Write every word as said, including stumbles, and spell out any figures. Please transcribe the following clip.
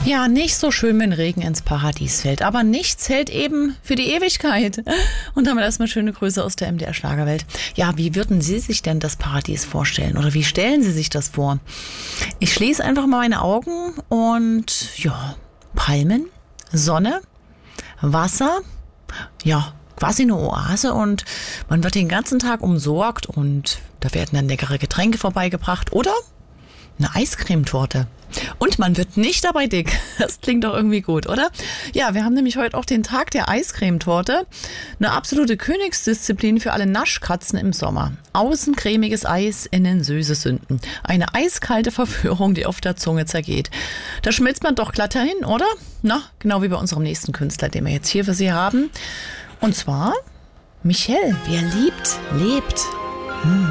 Ja, nicht so schön, wenn Regen ins Paradies fällt. Aber nichts hält eben für die Ewigkeit. Und damit erstmal schöne Grüße aus der M D R Schlagerwelt. Ja, wie würden Sie sich denn das Paradies vorstellen? Oder wie stellen Sie sich das vor? Ich schließe einfach mal meine Augen und ja, Palmen, Sonne, Wasser, ja, quasi eine Oase und man wird den ganzen Tag umsorgt und da werden dann leckere Getränke vorbeigebracht oder eine Eiscremetorte. Und man wird nicht dabei dick. Das klingt doch irgendwie gut, oder? Ja, wir haben nämlich heute auch den Tag der Eiscremetorte. Eine absolute Königsdisziplin für alle Naschkatzen im Sommer. Außen cremiges Eis, innen süße Sünden. Eine eiskalte Verführung, die auf der Zunge zergeht. Da schmilzt man doch glatt dahin, oder? Na, genau wie bei unserem nächsten Künstler, den wir jetzt hier für Sie haben. Und zwar Michel. Wer liebt, lebt. Hm.